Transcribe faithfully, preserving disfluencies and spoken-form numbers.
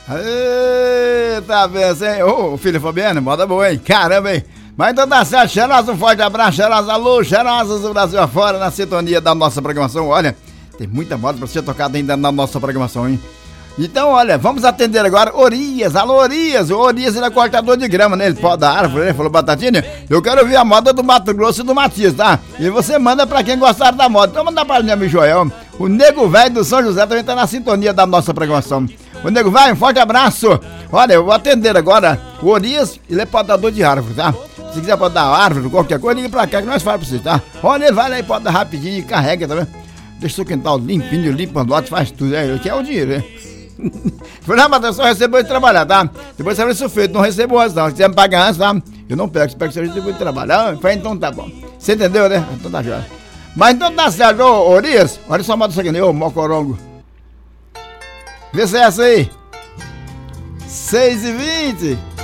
Eita, vez, hein? Ô, filho Fabiano, moda boa, hein? Caramba, hein? Mas então tá certo, Cheirosa, um forte abraço, Cheirosa, alô, Cheirosas do Brasil afora, na sintonia da nossa programação. Olha, tem muita moda pra ser tocada ainda na nossa programação, hein? Então, olha, vamos atender agora Orias, alô Orias, o Orias ele é cortador de grama, né? Ele pode dar árvore, né? Falou, Batatinha, eu quero ouvir a moda do Mato Grosso e do Matias, tá? E você manda pra quem gostar da moda. Então manda para o meu amigo Joel, o Nego Velho do São José também tá na sintonia da nossa programação. O Nego Velho, um forte abraço. Olha, eu vou atender agora o Orias, ele é podador de árvore, tá? Se quiser podar árvore, qualquer coisa, liga pra cá que nós falamos pra você, tá? Olha, ele vai lá e poda rapidinho e carrega, tá vendo? Deixa o seu quintal limpinho, limpa o lote, faz tudo, é, que é o dinheiro, né? Falei, não, mas eu só recebo de trabalhar, tá? Depois você vai ser feito, não recebo antes, não. Se quiser me pagar antes, tá? Eu não pego, você pega que você recebe de trabalhar. Falei, então tá bom. Você entendeu, né? Então tá jóia. Mas então tá certo, ô Orias, olha só a moda isso aqui, né? Ô Mocorongo. Vê se é essa aí. seis e vinte.